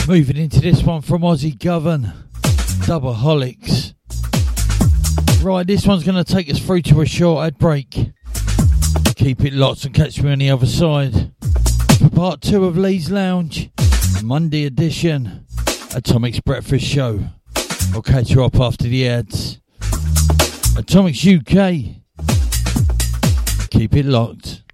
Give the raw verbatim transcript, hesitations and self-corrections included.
Moving into this one from Ozzy Govern, Doubleholics. Right, this one's going to take us through to a short ad break. Keep it locked and catch me on the other side for part two of Lee's Lounge, Monday edition, Atomic's Breakfast Show. I'll catch you up after the ads. Atomic's U K. Keep it locked.